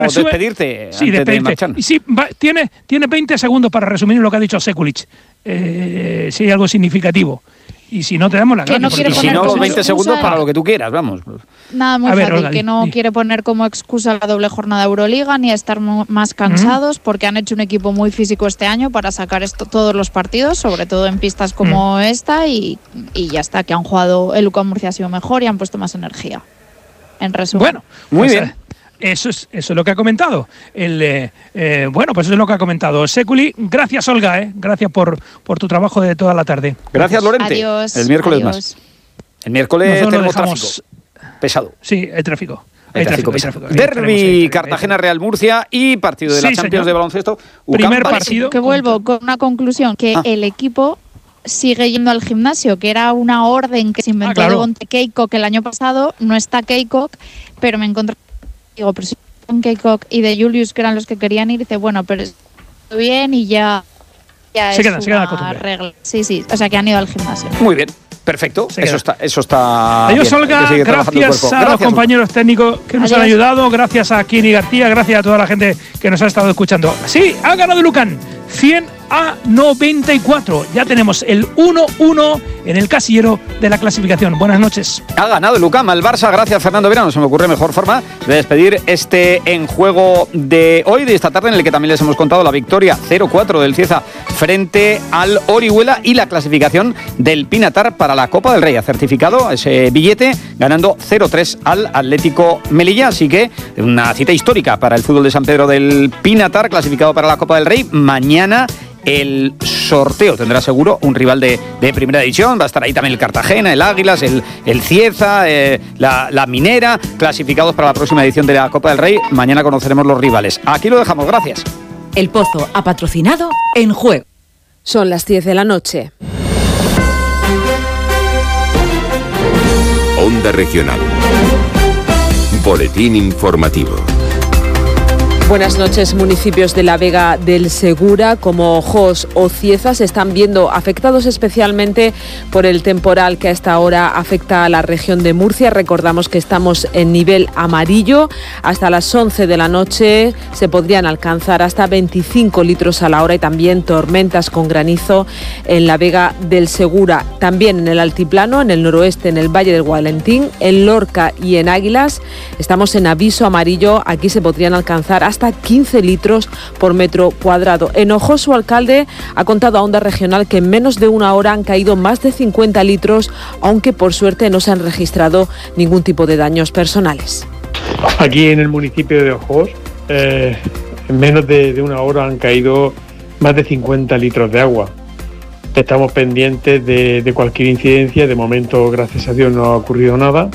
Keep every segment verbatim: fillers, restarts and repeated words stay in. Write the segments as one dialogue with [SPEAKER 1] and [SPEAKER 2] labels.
[SPEAKER 1] Resume, despedirte
[SPEAKER 2] sí,
[SPEAKER 1] antes
[SPEAKER 2] despedirte.
[SPEAKER 1] de marchar.
[SPEAKER 2] Y sí, va, tiene, tiene veinte segundos para resumir lo que ha dicho Sekulic. Eh, si hay algo significativo. Y si no, te damos la
[SPEAKER 3] que no
[SPEAKER 2] gracia.
[SPEAKER 3] Y
[SPEAKER 1] si no, los veinte
[SPEAKER 3] excusa,
[SPEAKER 1] segundos para lo que tú quieras, vamos.
[SPEAKER 3] Nada, muy
[SPEAKER 2] a ver,
[SPEAKER 3] fácil,
[SPEAKER 2] Olga,
[SPEAKER 3] que no
[SPEAKER 2] di.
[SPEAKER 3] quiere poner como excusa la doble jornada de Euroliga ni a estar mu- más cansados, mm. porque han hecho un equipo muy físico este año para sacar esto, todos los partidos, sobre todo en pistas como mm. esta, y, y ya está, que han jugado, el UCAM Murcia ha sido mejor y han puesto más energía. En resumen.
[SPEAKER 2] Bueno, muy pues, bien. Eso es, eso es lo que ha comentado. El, eh, eh, bueno, pues eso es lo que ha comentado Sekuli. Gracias, Olga, eh. gracias por, por tu trabajo de toda la tarde.
[SPEAKER 1] Gracias, Lorente.
[SPEAKER 3] Adiós.
[SPEAKER 1] El miércoles
[SPEAKER 3] adiós.
[SPEAKER 1] más. El miércoles tenemos
[SPEAKER 2] dejamos...
[SPEAKER 1] tráfico pesado.
[SPEAKER 2] Sí, el tráfico.
[SPEAKER 1] Hay tráfico, tráfico, tráfico. Derby Cartagena-Real Murcia y partido de la sí, Champions señor. de baloncesto.
[SPEAKER 2] Primer partido.
[SPEAKER 3] Que vuelvo con una conclusión, que ah. el equipo sigue yendo al gimnasio, que era una orden que se inventó ah, claro. Devonte Keikok el año pasado. No está Keikok, pero me encontré digo, pero si son Keikok y de Julius, que eran los que querían ir, dice, bueno, pero está bien y ya, ya
[SPEAKER 2] se
[SPEAKER 3] es
[SPEAKER 2] queda,
[SPEAKER 3] una
[SPEAKER 2] se queda
[SPEAKER 3] regla. Sí, sí, o sea que han ido al gimnasio.
[SPEAKER 1] Muy bien. Perfecto, eso está, eso está.
[SPEAKER 2] Adiós,
[SPEAKER 1] bien.
[SPEAKER 2] Olga, gracias a gracias, los compañeros Olga. técnicos que nos Adiós. han ayudado, gracias a Kini García, gracias a toda la gente que nos ha estado escuchando. Sí, ha ganado el UCAM, cien a noventa y cuatro. Ya tenemos el uno uno en el casillero de la clasificación. Buenas noches.
[SPEAKER 1] Ha ganado el UCAM al Barça, gracias Fernando Vera. No se me ocurre mejor forma de despedir este En Juego de hoy, de esta tarde, en el que también les hemos contado la victoria cero cuatro del Cieza frente al Orihuela y la clasificación del Pinatar para la Copa del Rey. Ha certificado ese billete ganando cero tres al Atlético Melilla. Así que una cita histórica para el fútbol de San Pedro del Pinatar, clasificado para la Copa del Rey. Mañana el sorteo tendrá seguro un rival de, de primera división. Va a estar ahí también el Cartagena, el Águilas, el, el Cieza, eh, la, la Minera, clasificados para la próxima edición de la Copa del Rey. Mañana conoceremos los rivales. Aquí lo dejamos, gracias.
[SPEAKER 4] El Pozo ha patrocinado En Juego.
[SPEAKER 5] Son las diez de la noche.
[SPEAKER 6] Onda Regional. Boletín informativo.
[SPEAKER 5] Buenas noches. Municipios de la Vega del Segura como Jos o Cieza se están viendo afectados especialmente por el temporal que a esta hora afecta a la región de Murcia. Recordamos que estamos en nivel amarillo. Hasta las once de la noche se podrían alcanzar hasta veinticinco litros a la hora y también tormentas con granizo en la Vega del Segura. También en el altiplano, en el noroeste, en el Valle del Gualentín, en Lorca y en Águilas estamos en aviso amarillo. Aquí se podrían alcanzar hasta quince litros por metro cuadrado. En Ojos, su alcalde ha contado a Onda Regional que en menos de una hora han caído más de cincuenta litros, aunque por suerte no se han registrado ningún tipo de daños personales.
[SPEAKER 7] Aquí en el municipio de Ojos, eh, en menos de, de una hora han caído más de cincuenta litros de agua. Estamos pendientes de, de cualquier incidencia. De momento, gracias a Dios, no ha ocurrido nada.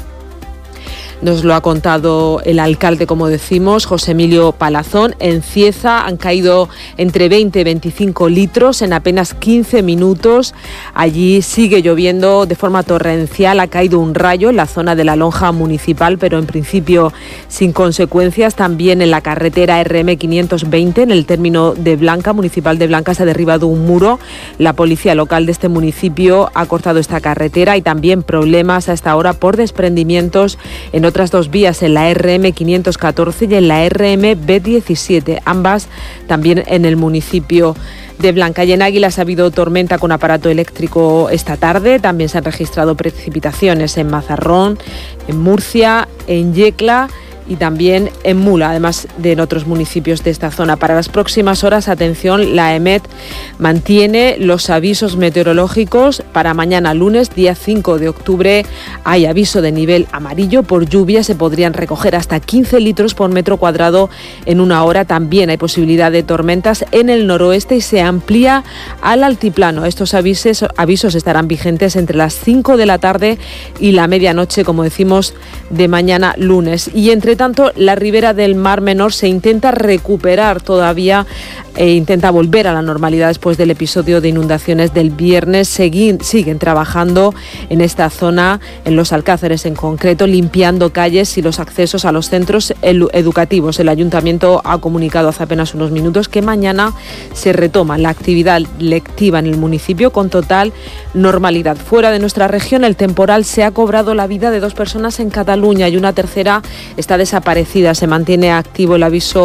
[SPEAKER 5] Nos lo ha contado el alcalde, como decimos, José Emilio Palazón. En Cieza han caído entre veinte y veinticinco litros en apenas quince minutos. Allí sigue lloviendo de forma torrencial. Ha caído un rayo en la zona de la lonja municipal, pero en principio sin consecuencias. También en la carretera R M quinientos veinte, en el término de Blanca, municipal de Blanca, se ha derribado un muro. La policía local de este municipio ha cortado esta carretera y también problemas a esta hora por desprendimientos en otras dos vías, en la R M quinientos catorce y en la R M B diecisiete, ambas también en el municipio de Blanca. Y en Águilas ha habido tormenta con aparato eléctrico esta tarde. También se han registrado precipitaciones en Mazarrón, en Murcia, en Yecla y también en Mula, además de en otros municipios de esta zona. Para las próximas horas, atención, la EMET mantiene los avisos meteorológicos. Para mañana lunes, día cinco de octubre, hay aviso de nivel amarillo por lluvia. Se podrían recoger hasta quince litros por metro cuadrado en una hora. También hay posibilidad de tormentas en el noroeste y se amplía al altiplano. Estos avisos, avisos estarán vigentes entre las cinco de la tarde y la medianoche, como decimos, de mañana lunes. Y entre tanto, la ribera del Mar Menor se intenta recuperar todavía e intenta volver a la normalidad después del episodio de inundaciones del viernes. Segui- siguen trabajando en esta zona, en los Alcázares en concreto, limpiando calles y los accesos a los centros educativos. El ayuntamiento ha comunicado hace apenas unos minutos que mañana se retoma la actividad lectiva en el municipio con total normalidad. Fuera de nuestra región, el temporal se ha cobrado la vida de dos personas en Cataluña y una tercera está desaparecida. Se mantiene activo el aviso